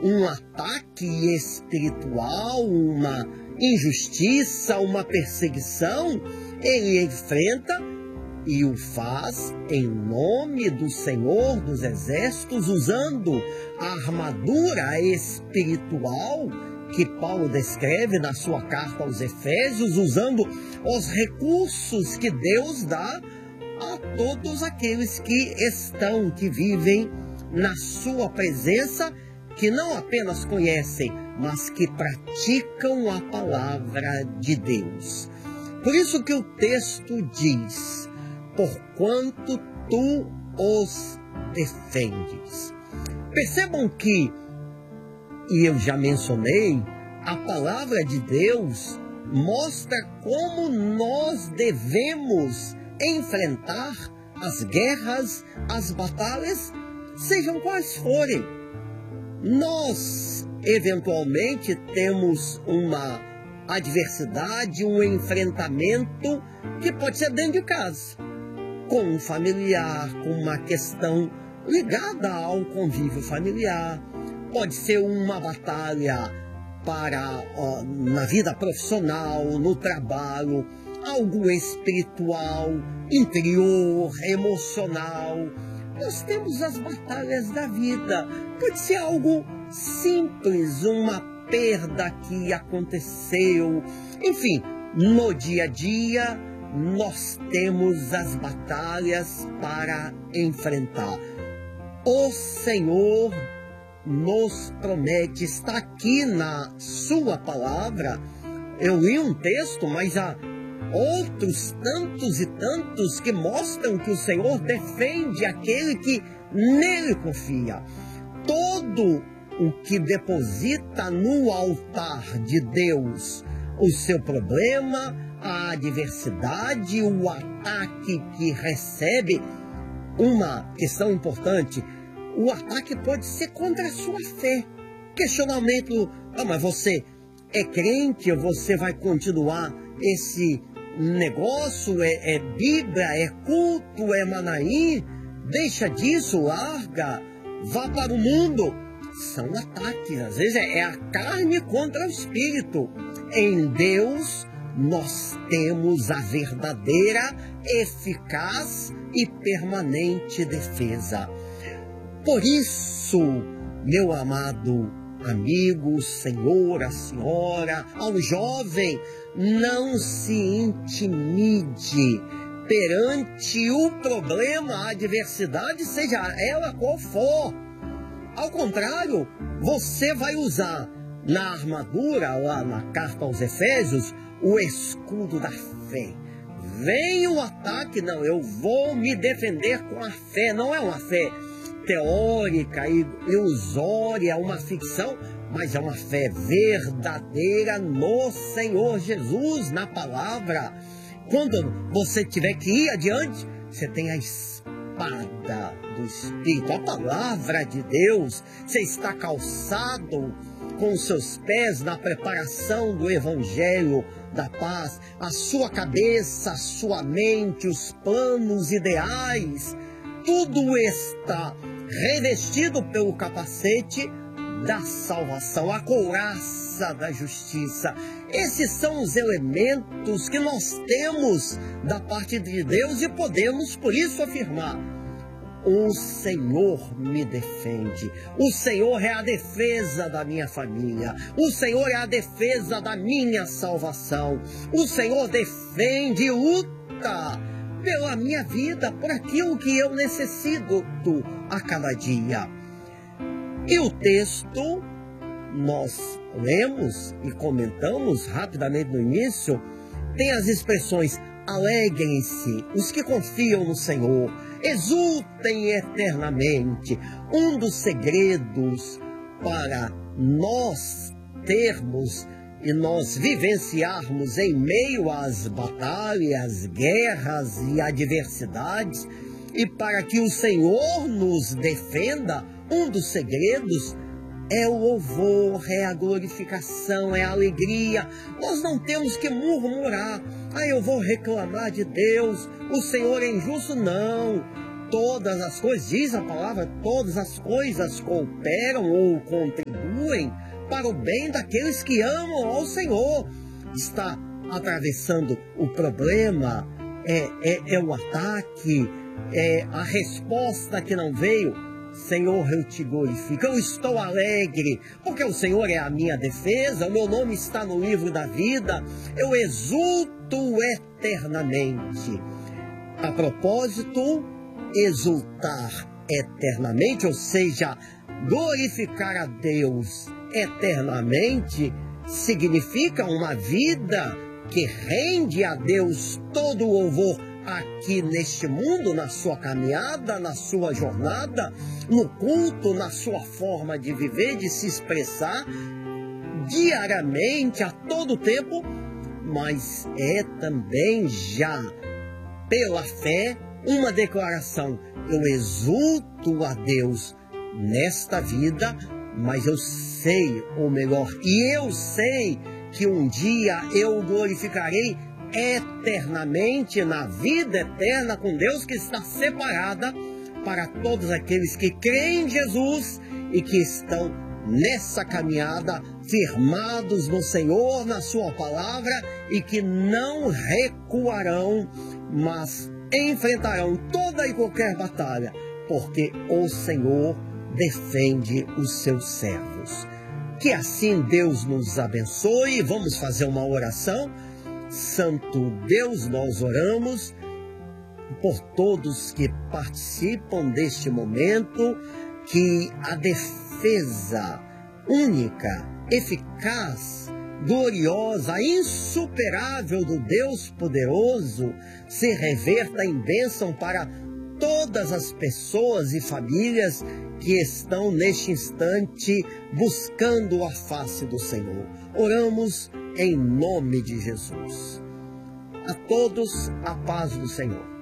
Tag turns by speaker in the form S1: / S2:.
S1: um ataque espiritual, uma injustiça, uma perseguição, ele enfrenta e o faz em nome do Senhor dos Exércitos, usando a armadura espiritual que Paulo descreve na sua carta aos Efésios, usando os recursos que Deus dá a todos aqueles que vivem na sua presença, que não apenas conhecem, mas que praticam a palavra de Deus. Por isso que o texto diz: porquanto tu os defendes. Percebam que, e eu já mencionei, a palavra de Deus mostra como nós devemos enfrentar as guerras, as batalhas, sejam quais forem. Nós, eventualmente, temos uma adversidade, um enfrentamento que pode ser dentro de casa, com um familiar, com uma questão ligada ao convívio familiar. Pode ser uma batalha na vida profissional, no trabalho, algo espiritual, interior, emocional. Nós temos as batalhas da vida. Pode ser algo simples, uma perda que aconteceu. Enfim, no dia a dia, nós temos as batalhas para enfrentar. O Senhor nos promete, está aqui na sua palavra. Eu li um texto, mas há outros tantos e tantos que mostram que o Senhor defende aquele que nele confia. Todo o que deposita no altar de Deus o seu problema, a adversidade, o ataque que recebe. Uma questão importante: o ataque pode ser contra a sua fé. Questionamento: mas você é crente? Você vai continuar esse negócio? É Bíblia? É culto? É Manaim? Deixa disso, larga, vá para o mundo. São ataques, às vezes é a carne contra o espírito. Em Deus nós temos a verdadeira, eficaz e permanente defesa. Por isso, meu amado amigo, senhora, senhora, ao jovem, não se intimide perante o problema, a adversidade, seja ela qual for. Ao contrário, você vai usar na armadura, lá na carta aos Efésios, o escudo da fé. Vem o ataque, não, eu vou me defender com a fé. Não é uma fé teórica, ilusória, uma ficção, mas é uma fé verdadeira no Senhor Jesus, na palavra. Quando você tiver que ir adiante, você tem a espada do Espírito, a palavra de Deus. Você está calçado com os seus pés na preparação do Evangelho da paz, a sua cabeça, a sua mente, os planos ideais, tudo está revestido pelo capacete da salvação, a couraça da justiça. Esses são os elementos que nós temos da parte de Deus e podemos, por isso, afirmar: o Senhor me defende. O Senhor é a defesa da minha família. O Senhor é a defesa da minha salvação. O Senhor defende e luta pela minha vida, por aquilo que eu necessito a cada dia. E o texto, nós lemos e comentamos rapidamente no início, tem as expressões: alegrem-se os que confiam no Senhor, exultem eternamente. Um dos segredos para nós termos e nós vivenciarmos em meio às batalhas, guerras e adversidades, e para que o Senhor nos defenda, um dos segredos é o louvor, é a glorificação, é a alegria. Nós não temos que murmurar: eu vou reclamar de Deus, o Senhor é injusto. Não. todas as coisas, diz a palavra, todas as coisas cooperam ou contribuem para o bem daqueles que amam ao Senhor. Está atravessando o problema, é o ataque, é a resposta que não veio. Senhor, eu te glorifico, eu estou alegre, porque o Senhor é a minha defesa, o meu nome está no livro da vida, eu exulto eternamente. A propósito, exultar eternamente, ou seja, glorificar a Deus eternamente, significa uma vida que rende a Deus todo o louvor aqui neste mundo, na sua caminhada, na sua jornada, no culto, na sua forma de viver, de se expressar diariamente, a todo tempo, mas é também já pela fé uma declaração: eu exulto a Deus nesta vida, mas eu sei o melhor, e eu sei que um dia eu o glorificarei eternamente, na vida eterna com Deus, que está separada para todos aqueles que creem em Jesus e que estão nessa caminhada, firmados no Senhor, na sua palavra, e que não recuarão, mas enfrentarão toda e qualquer batalha, porque o Senhor defende os seus servos. Que assim Deus nos abençoe. Vamos fazer uma oração. Santo Deus, nós oramos por todos que participam deste momento, que a defesa única, eficaz, gloriosa, insuperável do Deus poderoso se reverta em bênção para todas as pessoas e famílias que estão neste instante buscando a face do Senhor. Oramos em nome de Jesus. A todos, a paz do Senhor.